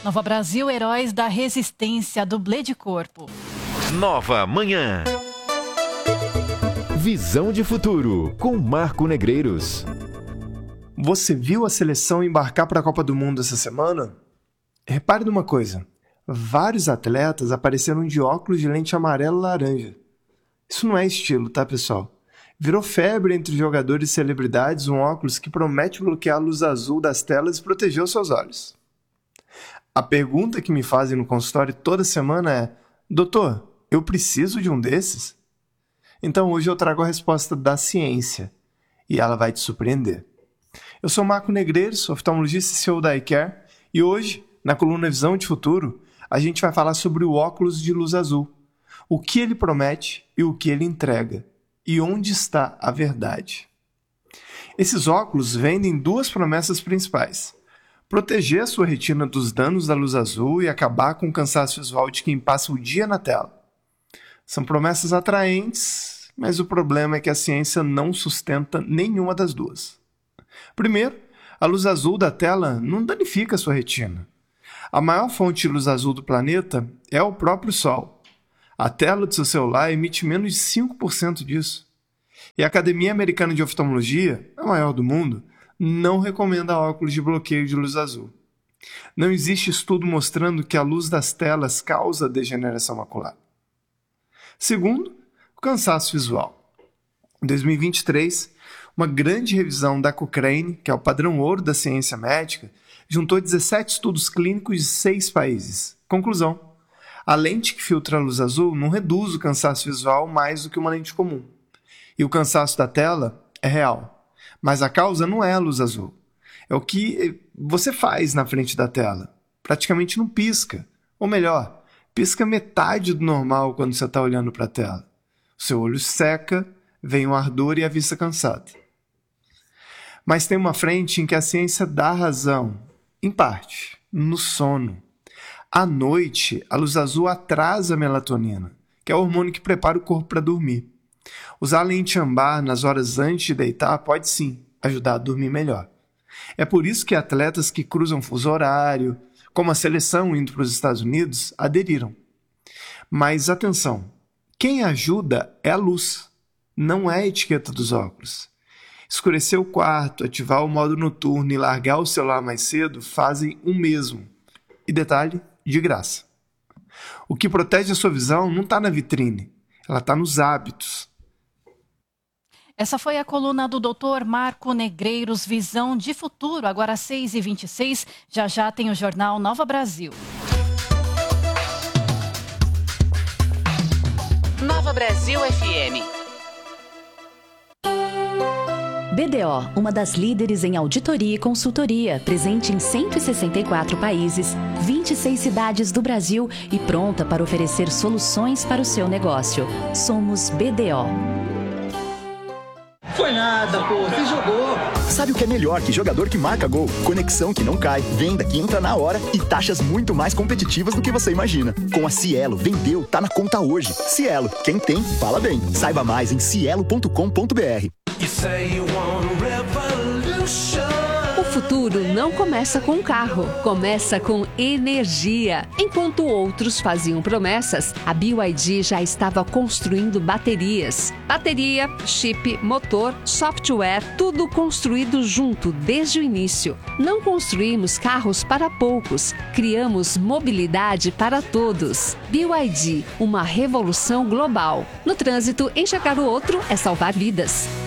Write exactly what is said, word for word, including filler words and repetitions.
Nova Brasil, heróis da resistência, dublê de corpo. Nova Manhã. Visão de futuro, com Marco Negreiros. Você viu a seleção embarcar para a Copa do Mundo essa semana? Repare numa coisa. Vários atletas apareceram de óculos de lente amarela e laranja. Isso não é estilo, tá, pessoal? Virou febre entre jogadores e celebridades um óculos que promete bloquear a luz azul das telas e proteger os seus olhos. A pergunta que me fazem no consultório toda semana é: doutor, eu preciso de um desses? Então hoje eu trago a resposta da ciência e ela vai te surpreender. Eu sou Marco Negreiros, oftalmologista e C E O da iCare, e hoje, na coluna Visão de Futuro, a gente vai falar sobre o óculos de luz azul, o que ele promete e o que ele entrega, e onde está a verdade. Esses óculos vendem duas promessas principais: proteger a sua retina dos danos da luz azul e acabar com o cansaço visual de quem passa o dia na tela. São promessas atraentes, mas o problema é que a ciência não sustenta nenhuma das duas. Primeiro, a luz azul da tela não danifica a sua retina. A maior fonte de luz azul do planeta é o próprio Sol. A tela do seu celular emite menos de cinco por cento disso. E a Academia Americana de Oftalmologia, a maior do mundo, não recomenda óculos de bloqueio de luz azul. Não existe estudo mostrando que a luz das telas causa degeneração macular. Segundo, o cansaço visual. Em dois mil e vinte e três, uma grande revisão da Cochrane, que é o padrão ouro da ciência médica, juntou dezessete estudos clínicos de seis países. Conclusão: a lente que filtra a luz azul não reduz o cansaço visual mais do que uma lente comum. E o cansaço da tela é real. Mas a causa não é a luz azul. É o que você faz na frente da tela. Praticamente não pisca. Ou melhor, pisca metade do normal quando você está olhando para a tela. O seu olho seca, vem o ardor e a vista cansada. Mas tem uma frente em que a ciência dá razão, em parte, no sono. À noite, a luz azul atrasa a melatonina, que é o hormônio que prepara o corpo para dormir. Usar lente âmbar nas horas antes de deitar pode sim ajudar a dormir melhor. É por isso que atletas que cruzam fuso horário, como a seleção indo para os Estados Unidos, aderiram. Mas atenção, quem ajuda é a luz, não é a etiqueta dos óculos. Escurecer o quarto, ativar o modo noturno e largar o celular mais cedo fazem o mesmo. E detalhe, de graça. O que protege a sua visão não está na vitrine, ela está nos hábitos. Essa foi a coluna do doutor Marco Negreiros, Visão de Futuro. Agora às seis e vinte e seis, já já tem o jornal Nova Brasil. Nova Brasil F M. B D O, uma das líderes em auditoria e consultoria, presente em cento e sessenta e quatro países, vinte e seis cidades do Brasil e pronta para oferecer soluções para o seu negócio. Somos B D O. Foi nada, pô, você jogou. Sabe o que é melhor que jogador que marca gol? Conexão que não cai, venda que entra na hora e taxas muito mais competitivas do que você imagina. Com a Cielo, vendeu, tá na conta hoje. Cielo, quem tem, fala bem. Saiba mais em cielo ponto com ponto b r. O futuro não começa com um carro, começa com energia. Enquanto outros faziam promessas, a B Y D já estava construindo baterias. Bateria, chip, motor, software, tudo construído junto desde o início. Não construímos carros para poucos, criamos mobilidade para todos. B Y D, uma revolução global. No trânsito, enxergar o outro é salvar vidas.